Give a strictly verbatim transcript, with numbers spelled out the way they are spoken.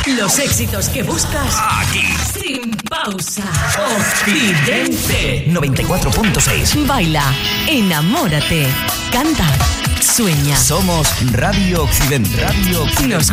Los éxitos que buscas aquí. Sin pausa. Occidente noventa y cuatro punto seis. Baila, enamórate, canta, sueña. Somos Radio Occidente. Radio Occidente. Nos